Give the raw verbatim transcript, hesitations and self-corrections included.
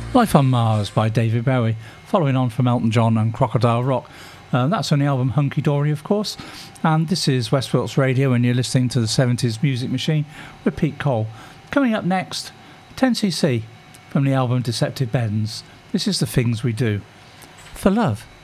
Life on Mars by David Bowie, following on from Elton John and Crocodile Rock. Uh, that's on the album Hunky Dory, of course. And this is West Wilts Radio, and you're listening to the seventies Music Machine with Pete Cole. Coming up next, ten C C from the album Deceptive Bends. This is The Things We Do. For Love.